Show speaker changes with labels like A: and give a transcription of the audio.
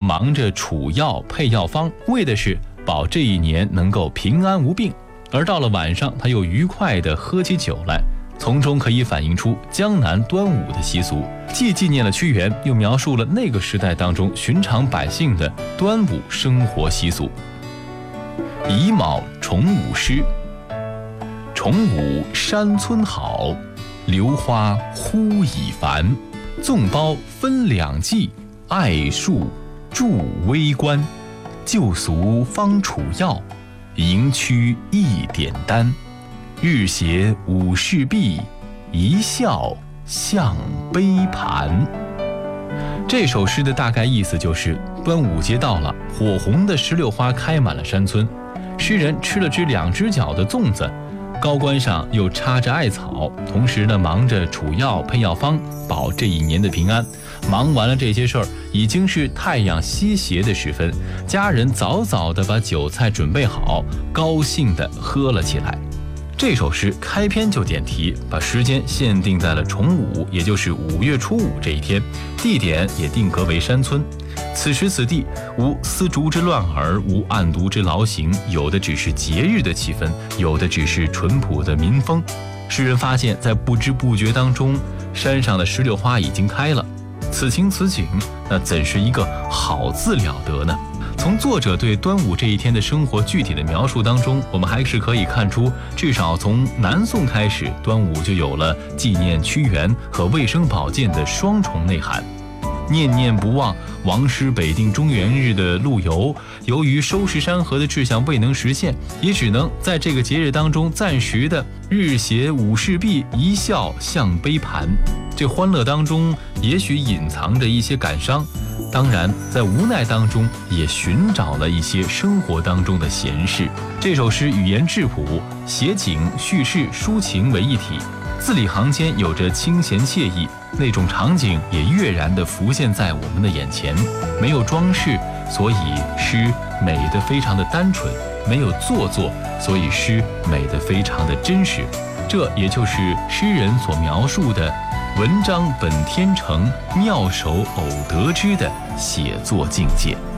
A: 忙着储药配药方，为的是保这一年能够平安无病。而到了晚上，他又愉快地喝起酒来，从中可以反映出江南端午的习俗，既纪念了屈原，又描述了那个时代当中寻常百姓的端午生活习俗。乙卯重午诗。重午山村好，榴花忽已繁。粽包分两季，艾树助微观。旧俗方储药，营区一点丹。日斜午市壁，一笑向杯盘。这首诗的大概意思就是，端午节到了，火红的石榴花开满了山村，诗人吃了只2只脚的粽子，高冠上又插着艾草，同时呢忙着储药配药方，保这一年的平安。忙完了这些事儿，已经是太阳西斜的时分，家人早早地把酒菜准备好，高兴地喝了起来。这首诗开篇就点题，把时间限定在了重午，也就是5月初5这一天，地点也定格为山村。此时此地，无丝竹之乱耳，无案牍之劳形，有的只是节日的气氛，有的只是淳朴的民风。诗人发现，在不知不觉当中，山上的石榴花已经开了。此情此景，那怎是一个好字了得呢？从作者对端午这一天的生活具体的描述当中，我们还是可以看出，至少从南宋开始，端午就有了纪念屈原和卫生保健的双重内涵。念念不忘王师北定中原日的陆游，由于收拾山河的志向未能实现，也只能在这个节日当中暂时的日斜午市壁，一笑向杯盘。这欢乐当中也许隐藏着一些感伤，当然在无奈当中也寻找了一些生活当中的闲事。这首诗语言质朴，写景叙事抒情为一体，字里行间有着清闲惬意，那种场景也跃然地浮现在我们的眼前。没有装饰，所以诗美得非常的单纯；没有做作，所以诗美得非常的真实。这也就是诗人所描述的文章本天成，妙手偶得之的写作境界。